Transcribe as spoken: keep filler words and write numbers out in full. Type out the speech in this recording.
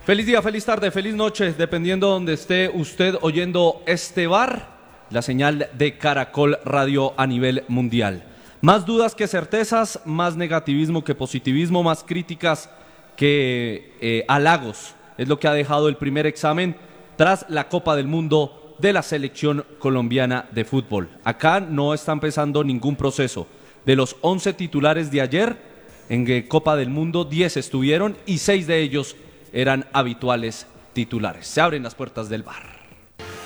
Feliz día, feliz tarde, feliz noche, dependiendo de donde esté usted oyendo este bar, la señal de Caracol Radio a nivel mundial. Más dudas que certezas, más negativismo que positivismo, más críticas que eh, halagos. Es lo que ha dejado el primer examen tras la Copa del Mundo de la selección colombiana de fútbol. Acá no está empezando ningún proceso. De los once titulares de ayer, en Copa del Mundo, diez estuvieron y seis de ellos eran habituales titulares. Se abren las puertas del bar.